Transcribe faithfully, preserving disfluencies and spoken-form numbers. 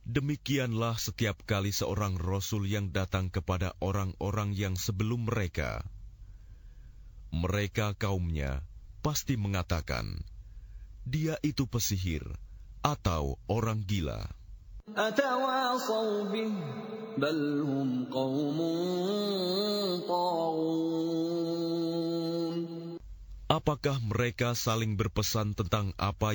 Demikianlah setiap kali seorang Rasul yang datang kepada orang-orang yang sebelum mereka. Mereka kaumnya pasti mengatakan, dia itu pesihir atau orang gila. أَتَوَاصَوْا بِهِ بَلْ هُمْ قَوْمٌ طَاغُونَ. Apakah mereka saling berpesan tentang apa